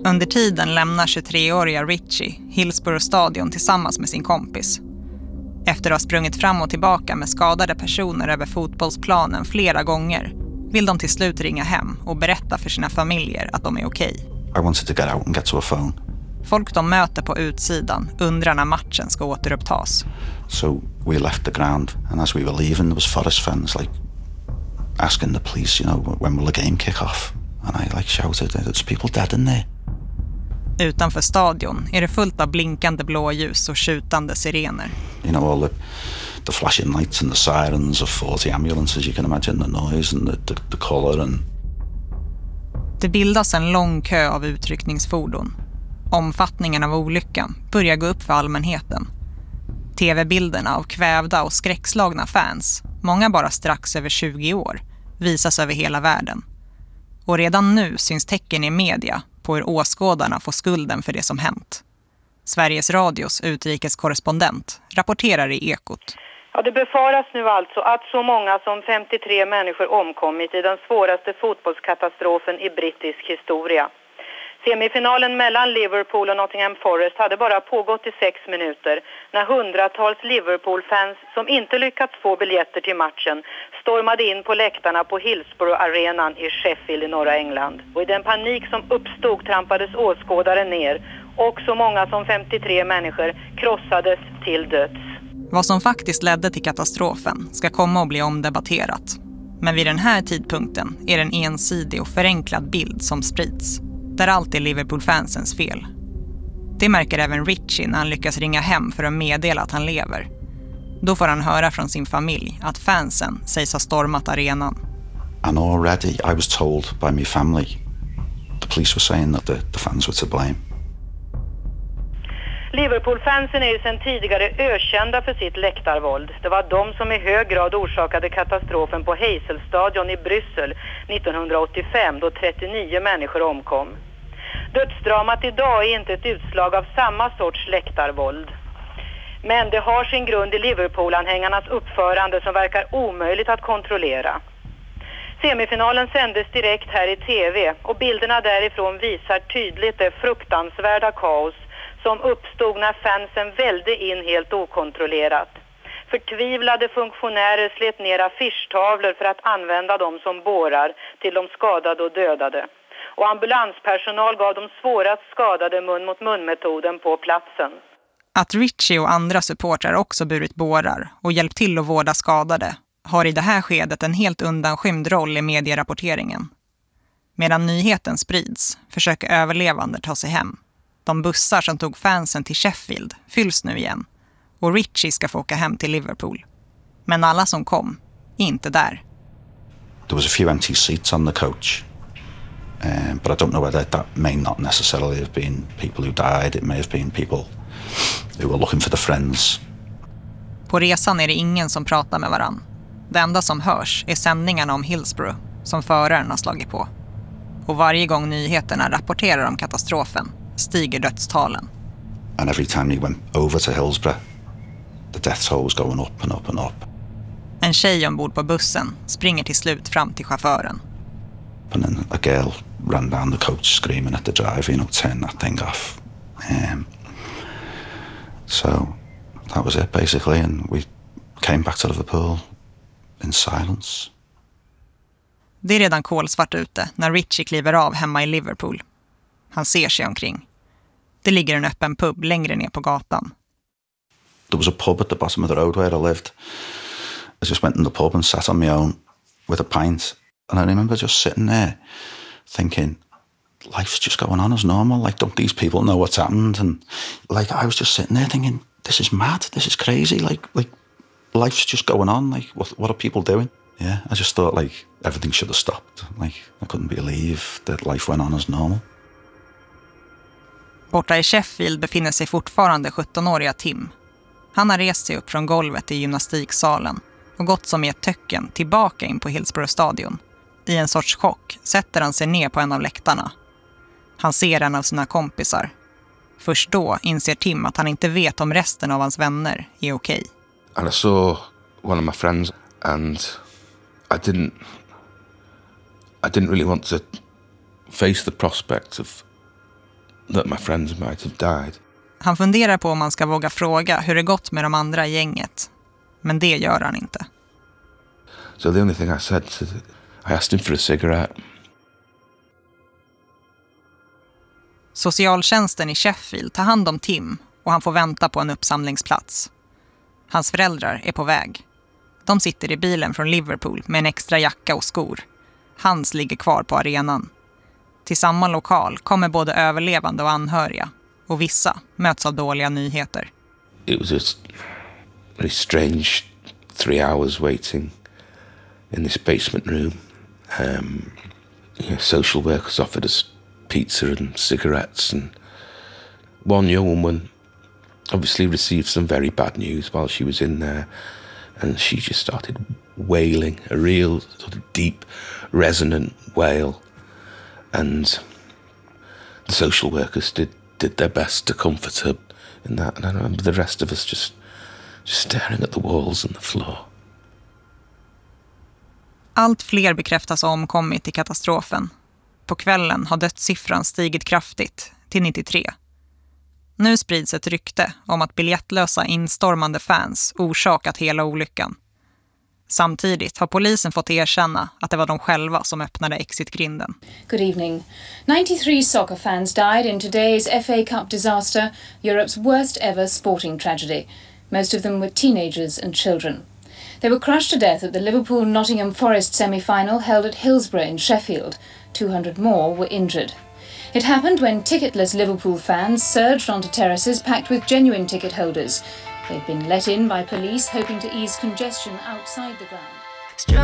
Under tiden lämnar 23-åriga Richie Hillsborough stadion tillsammans med sin kompis. Efter att ha sprungit fram och tillbaka med skadade personer över fotbollsplanen flera gånger vill de till slut ringa hem och berätta för sina familjer att de är okej. I wanted to get out and get to a phone. Folk de möter på utsidan undrar när matchen ska återupptas. So we left the ground, and as we were leaving there was forest fans like asking the police, you know, when will the game kick off? And I like shouted, there's people dead in there. Utanför stadion är det fullt av blinkande blåljus och tjutande sirener. You know, all the flashing lights and the sirens of 40 ambulances, you can imagine the noise and the colour and... Det bildas en lång kö av utryckningsfordon. Omfattningen av olyckan börjar gå upp för allmänheten. TV-bilderna av kvävda och skräckslagna fans, många bara strax över 20 år, visas över hela världen. Och redan nu syns tecken i media på hur åskådarna får skulden för det som hänt. Sveriges Radios utrikeskorrespondent rapporterar i Ekot. Ja, det befaras nu alltså att så många som 53 människor omkommit i den svåraste fotbollskatastrofen i brittisk historia. Semifinalen mellan Liverpool och Nottingham Forest hade bara pågått i 6 minuter när hundratals Liverpool-fans som inte lyckats få biljetter till matchen stormade in på läktarna på Hillsborough-arenan i Sheffield i norra England. Och i den panik som uppstod trampades åskådare ner och så många som 53 människor krossades till döds. Vad som faktiskt ledde till katastrofen ska komma att bli omdebatterat. Men vid den här tidpunkten är det en ensidig och förenklad bild som sprids, där allt är Liverpool-fansens fel. Det märker även Richie när han lyckas ringa hem för att meddela att han lever. Då får han höra från sin familj att fansen sägs ha stormat arenan. And already I was told by my family, the police were saying that the fans were to blame. Liverpool-fansen är ju sedan tidigare ökända för sitt läktarvåld. Det var de som i hög grad orsakade katastrofen på Hazelstadion i Bryssel 1985 då 39 människor omkom. Dödsdramat idag är inte ett utslag av samma sorts läktarvåld. Men det har sin grund i Liverpool-anhängarnas uppförande som verkar omöjligt att kontrollera. Semifinalen sändes direkt här i tv och bilderna därifrån visar tydligt det fruktansvärda kaos som uppstod när fansen välde in helt okontrollerat. Förtvivlade funktionärer slet ner affischtavlor för att använda dem som bårar till de skadade och dödade. Och ambulanspersonal gav de svårast skadade mun-mot-mun-metoden på platsen. Att Richie och andra supportrar också burit bårar och hjälpt till att vårda skadade har i det här skedet en helt undanskymd roll i medierapporteringen. Medan nyheten sprids försöker överlevande ta sig hem. De bussar som tog fansen till Sheffield fylls nu igen och Richie ska få åka hem till Liverpool. Men alla som kom är inte där. There was a few empty seats on the coach, but I don't know whether that may not necessarily have been people who died. It may have been people who were looking for the friends. På resan är det ingen som pratar med varann. Det enda som hörs är sändningarna om Hillsborough som föraren har slagit på. Och varje gång nyheterna rapporterar om katastrofen stiger dödstalen. And every time he went over to Hillsborough, the death toll was going up and up and up. En tjej ombord på bussen springer till slut fram till chauffören. And then a girl ran down the coach screaming at the driver, you know, turn that thing off. So that was it basically, and we came back to Liverpool in silence. Det är redan kolsvart ute när Richie kliver av hemma i Liverpool. Han ser sig omkring. Det ligger en öppen pub längre ner på gatan. There was a pub at the bottom of the road where I lived. I just went in the pub and sat on my own with a pint. And I remember just sitting there thinking, life's just going on as normal. Like, don't these people know what's happened? And like, I was just sitting there thinking, this is mad. This is crazy. Like life's just going on. Like, what are people doing? Yeah, I just thought like everything should have stopped. Like, I couldn't believe that life went on as normal. Borta i Sheffield befinner sig fortfarande 17-åriga Tim. Han har rest sig upp från golvet i gymnastiksalen och gått som i ett töcken tillbaka in på Hillsborough stadion. I en sorts chock sätter han sig ner på en av läktarna. Han ser en av sina kompisar. Först då inser Tim att han inte vet om resten av hans vänner är okej. And I saw one of my friends and I didn't really want to face the prospect of that my friends might have died. Han funderar på om man ska våga fråga hur det gått med de andra i gänget. Men det gör han inte. So the only thing I said, I asked him for a cigarette. Socialtjänsten i Sheffield tar hand om Tim och han får vänta på en uppsamlingsplats. Hans föräldrar är på väg. De sitter i bilen från Liverpool med en extra jacka och skor. Hans ligger kvar på arenan. Till samma lokal kommer både överlevande och anhöriga. Och vissa möts av dåliga nyheter. It was a very strange 3 hours waiting in this basement room. Social workers offered us pizza and cigarettes, and one young woman obviously received some very bad news while she was in there, and she just started wailing, a real sort of deep, resonant wail, and the social workers did their best to comfort her in that, and I remember the rest of us just staring at the walls and the floor. Allt fler bekräftas ha omkommit i katastrofen. På kvällen har dödssiffran stigit kraftigt till 93. Nu sprids ett rykte om att biljettlösa instormande fans orsakat hela olyckan. Samtidigt har polisen fått erkänna att det var de själva som öppnade exitgrinden. Good evening. 93 soccer fans died in today's FA Cup disaster, Europe's worst ever sporting tragedy. Most of them were teenagers and children. They were crushed to death at the Liverpool-Nottingham Forest semi-final held at Hillsborough in Sheffield. 200 more were injured. It happened when ticketless Liverpool fans surged onto terraces packed with genuine ticket holders. They'd been let in by police hoping to ease congestion outside the ground.